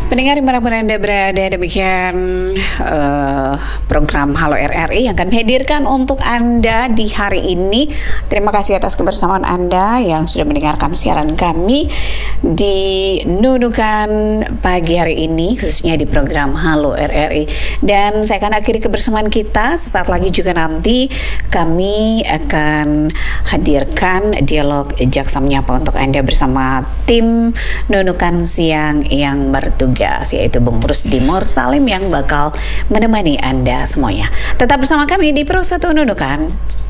Pendengar dimanapun Anda berada, demikian program Halo RRI yang kami hadirkan untuk Anda di hari ini. Terima kasih atas kebersamaan Anda yang sudah mendengarkan siaran kami di Nunukan pagi hari ini, khususnya di program Halo RRI. Dan saya akan akhiri kebersamaan kita. Sesaat lagi juga nanti kami akan hadirkan dialog Jaksa Menyapa untuk Anda bersama tim Nunukan Siang yang bertugas, yaitu Bung Rusdi Mursalim yang bakal menemani Anda semuanya. Tetap bersama kami di Pro 1 Nunukan.